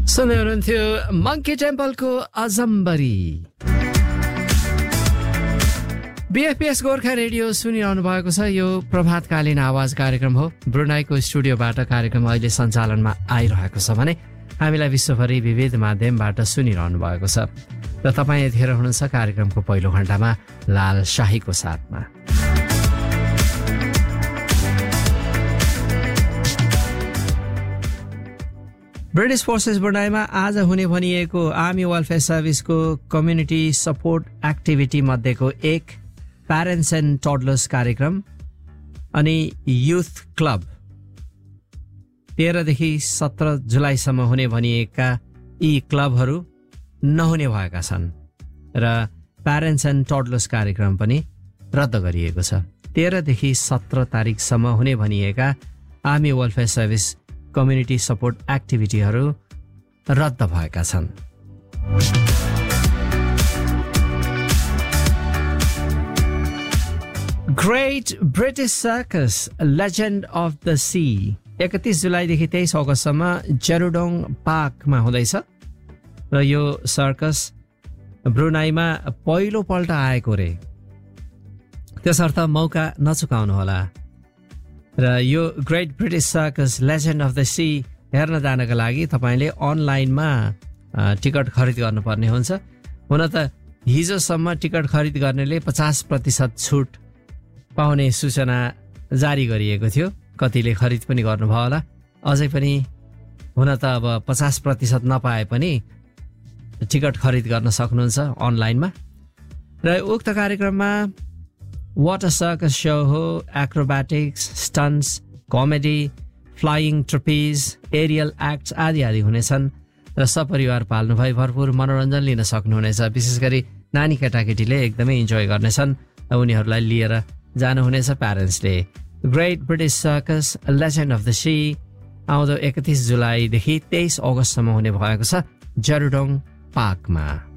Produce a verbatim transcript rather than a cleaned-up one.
सुन्दै हुनुहुन्थ्यो monkey टेम्पलको अजम्बरी। बीएफपीएस Gorkha radio सुनिरहनु भएको छ। यो प्रभातकालीन आवाज कार्यक्रम हो। ब्रुनाईको स्टुडियोबाट कार्यक्रम अहिले सञ्चालनमा आइरहेको छ भने हामीलाई विश्वभरि विविध माध्यमबाट सुनिरहनु भएको छ र तपाईँ यतिखेर हुनुहुन्छ कार्यक्रमको पहिलो घण्टामा लाल शाहीको साथमा। ब्रिटिस फोर्सेस ब्रुनाईमा आज हुने भनिएको army welfare सर्भिसको community support activity मध्येको एक प्यारेन्ट्स एन्ड टडलर्स कार्यक्रम अनि युथ क्लब तेह्रदेखि सत्र जुलाईसम्म हुने भनिएका यी क्लबहरू नहुने भएका छन् र प्यारेन्ट्स एन्ड टडलर्स कार्यक्रम पनि रद्द गरिएको छ। तेह्रदेखि सत्र तारिकसम्म हुने भनिएका army welfare service community support एक्टिभिटीहरू रद्द भएका छन्। Great British circus legend of the C एकतिस जुलाईदेखि तेइस अगस्तसम्म जेरुडोङ पार्कमा हुँदैछ र यो सर्कस ब्रुनाईमा पहिलोपल्ट आएको रे, त्यसर्थ मौका नचुकाउनुहोला। र यो great British circus legend of the C हेर्न जानको लागि तपाईँले अनलाइनमा टिकट खरिद गर्नुपर्ने हुन्छ। हुन त हिजोसम्म टिकट खरिद गर्नेले पचास प्रतिशत छुट पाउने सूचना जारी गरिएको थियो। कतिले खरिद पनि गर्नुभयो होला। अझै पनि हुन त अब पचास प्रतिशत नपाए पनि टिकट खरिद गर्न सक्नुहुन्छ अनलाइनमा। र उक्त कार्यक्रममा वाटर सर्कस सो हो, एक्रोब्याटिक्स, स्टन्ट्स, comedy, flying trophies, Ariel acts आदि आदि हुनेछन् र सपरिवार पाल्नुभई भरपुर मनोरञ्जन लिन सक्नुहुनेछ। विशेष गरी नानी केटाकेटीले एकदमै इन्जोय गर्नेछन्। उनीहरूलाई लिएर जानुहुनेछ प्यारेन्ट्सले। Great British circus legend of the C आउँदो एकतिस जुलाईदेखि तेइस अगस्तसम्म हुने भएको छ जेरुडोङ पार्कमा।